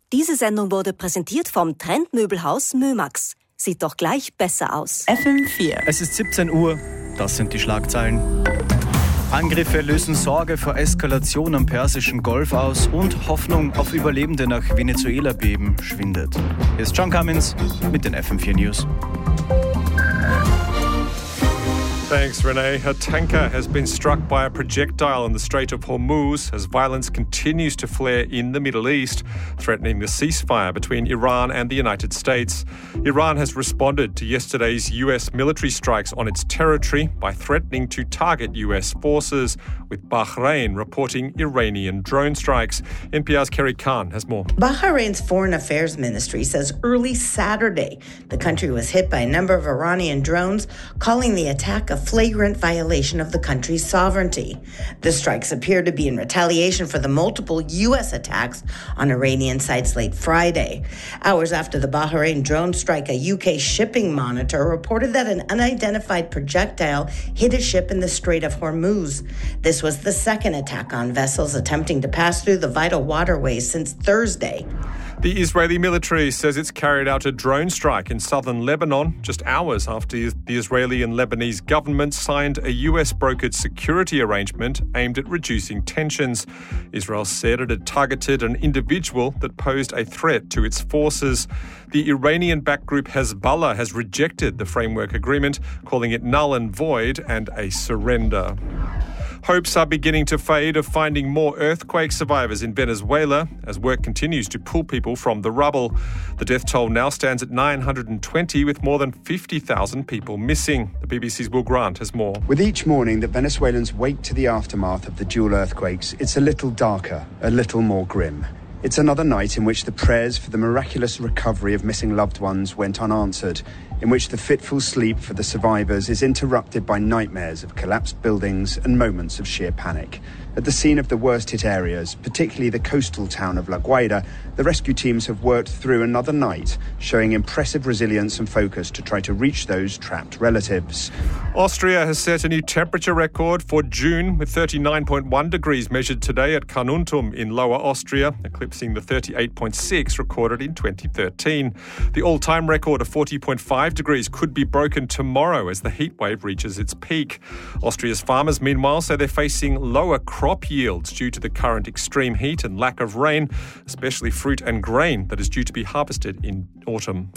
Diese Sendung wurde präsentiert vom Trendmöbelhaus Mömax. Sieht doch gleich besser aus. FM4. Es ist 17 Uhr, das sind die Schlagzeilen. Angriffe lösen Sorge vor Eskalation am Persischen Golf aus und Hoffnung auf Überlebende nach Venezuela-Beben schwindet. Hier ist John Cummins mit den FM4 News. Thanks, Renee. A tanker has been struck by a projectile in the Strait of Hormuz as violence continues to flare in the Middle East, threatening the ceasefire between Iran and the United States. Iran has responded to yesterday's US military strikes on its territory by threatening to target US forces, with Bahrain reporting Iranian drone strikes. NPR's Kerry Khan has more. Bahrain's Foreign Affairs Ministry says early Saturday the country was hit by a number of Iranian drones, calling the attack a flagrant violation of the country's sovereignty. The strikes appear to be in retaliation for the multiple U.S. attacks on Iranian sites late Friday. Hours after the Bahrain drone strike, a UK shipping monitor reported that an unidentified projectile hit a ship in the Strait of Hormuz. This was the second attack on vessels attempting to pass through the vital waterways since Thursday. The Israeli military says it's carried out a drone strike in southern Lebanon just hours after the Israeli and Lebanese governments signed a US-brokered security arrangement aimed at reducing tensions. Israel said it had targeted an individual that posed a threat to its forces. The Iranian-backed group Hezbollah has rejected the framework agreement, calling it null and void and a surrender. Hopes are beginning to fade of finding more earthquake survivors in Venezuela as work continues to pull people from the rubble. The death toll now stands at 920, with more than 50,000 people missing. The BBC's Will Grant has more. With each morning that Venezuelans wake to the aftermath of the dual earthquakes, it's a little darker, a little more grim. It's another night in which the prayers for the miraculous recovery of missing loved ones went unanswered, in which the fitful sleep for the survivors is interrupted by nightmares of collapsed buildings and moments of sheer panic. At the scene of the worst-hit areas, particularly the coastal town of La Guaira, the rescue teams have worked through another night, showing impressive resilience and focus to try to reach those trapped relatives. Austria has set a new temperature record for June, with 39.1 degrees measured today at Carnuntum in Lower Austria, eclipsing the 38.6 recorded in 2013. The all-time record of 40.5 degrees could be broken tomorrow as the heatwave reaches its peak. Austria's farmers, meanwhile, say they're facing lower crop yields due to the current extreme heat and lack of rain, especially fruit and grain that is due to be harvested in autumn.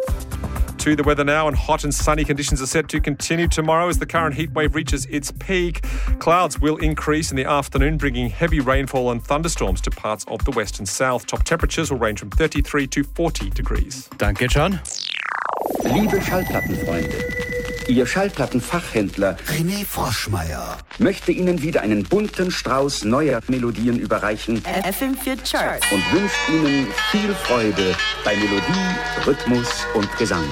To the weather now, and hot and sunny conditions are set to continue tomorrow as the current heatwave reaches its peak. Clouds will increase in the afternoon, bringing heavy rainfall and thunderstorms to parts of the west and south. Top temperatures will range from 33 to 40 degrees. Danke, John. Liebe Schallplattenfreunde, Ihr Schallplattenfachhändler René Froschmeier möchte Ihnen wieder einen bunten Strauß neuer Melodien überreichen FM4 Charts und wünscht Ihnen viel Freude bei Melodie, Rhythmus und Gesang.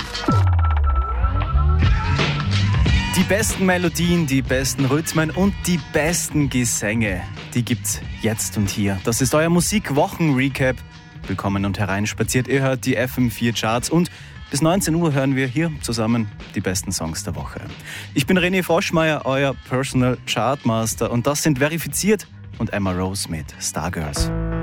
Die besten Melodien, die besten Rhythmen und die besten Gesänge, die gibt's jetzt und hier. Das ist euer Musikwochen-Recap. Willkommen und hereinspaziert. Ihr hört die FM4 Charts und bis 19 Uhr hören wir hier zusammen die besten Songs der Woche. Ich bin René Froschmeier, euer Personal Chartmaster, und das sind Verifiziert und Emma Rose mit Stargirls.